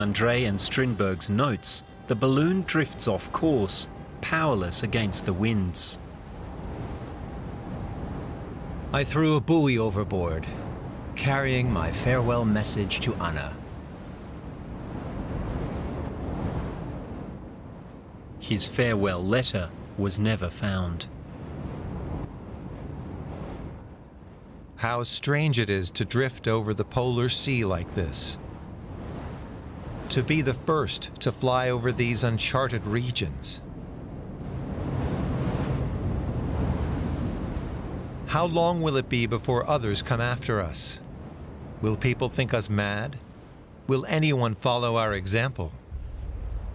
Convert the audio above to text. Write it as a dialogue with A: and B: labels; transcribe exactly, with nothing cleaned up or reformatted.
A: André and Strindberg's notes, the balloon drifts off course, powerless against the winds.
B: I threw a buoy overboard, carrying my farewell message to Anna.
A: His farewell letter was never found.
C: How strange it is to drift over the polar sea like this. To be the first to fly over these uncharted regions. How long will it be before others come after us? Will people think us mad? Will anyone follow our example?